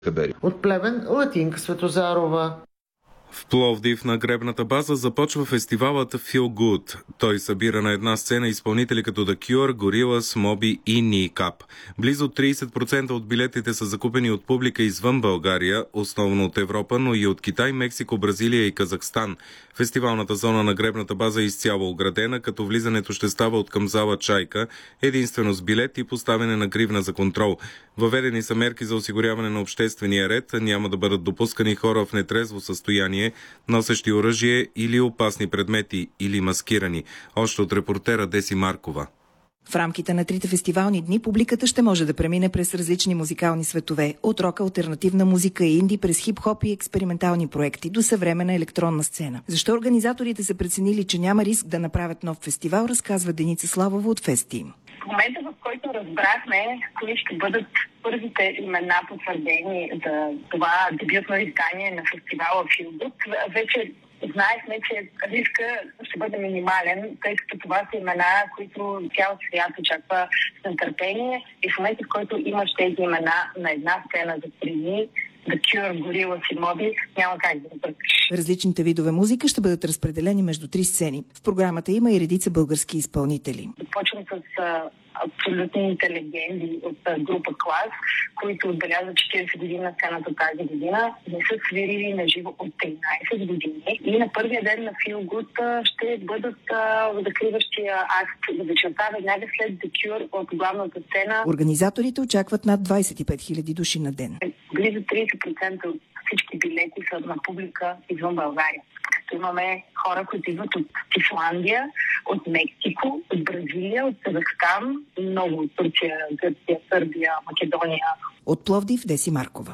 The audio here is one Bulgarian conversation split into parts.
От Плевен Латинка Светозарова. В Пловдив на гребната база започва фестивалът Feel Good. Той събира на една сцена изпълнители като The Cure, Gorillaz, Moby и Kneecap. Близо 30% от билетите са закупени от публика извън България, основно от Европа, но и от Китай, Мексико, Бразилия и Казахстан. Фестивалната зона на гребната база е изцяло оградена, като влизането ще става от към зала Чайка, единствено с билет и поставяне на гривна за контрол. Въведени са мерки за осигуряване на обществения ред, няма да бъдат допускани хора в нетрезво състояние, носещи оръжие или опасни предмети, или маскирани. Още от репортера Деси Маркова. В рамките на 3 фестивални дни публиката ще може да премине през различни музикални светове, от рок, алтернативна музика и инди, през хип-хоп и експериментални проекти до съвременна електронна сцена. Защо организаторите са преценили, че няма риск да направят нов фестивал, разказва Деница Славова от Фестим. В момента, в който разбрахме кои ще бъдат първите имена потвърдени за това дебютно издание на фестивала Feel Good, вече знаехме, че риска ще бъде минимален, тъй като това са имена, които цял свят очаква с нетърпение, и в момента, в който имаш тези имена на една сцена за 3 дни, The Cure, Gorillaz и Moby, няма как да бъркаш. Различните видове музика ще бъдат разпределени между 3 сцени. В програмата има и редица български изпълнители. Започвам с абсолютните легенди от група Клас, които отбелязват 40 години на сцената тази година. Не са свирили на живо от 13 години. И на първия ден на Feel Good ще бъдат закриващия акт за вечерта веднага след The Cure от главната сцена. Организаторите очакват над 25 000 души на ден. Близо 30% от всички билети са на публика извън България. Имаме хора, които идват от Исландия, от Мексико, от Бразилия, от Казахстан, много от Турция, Гърция, Сърбия, Македония. От Пловдив Деси Маркова.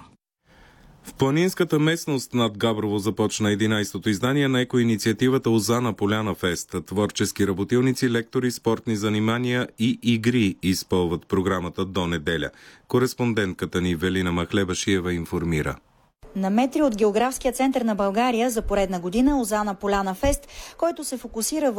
В планинската местност над Габрово започна 11-то издание на екоинициативата Озана Поляна Фест. Творчески работилници, лектори, спортни занимания и игри изпълват програмата до неделя. Кореспондентката ни Велина Махлебашиева информира. На метри от географския център на България за поредна година Озана Поляна Фест, който се фокусира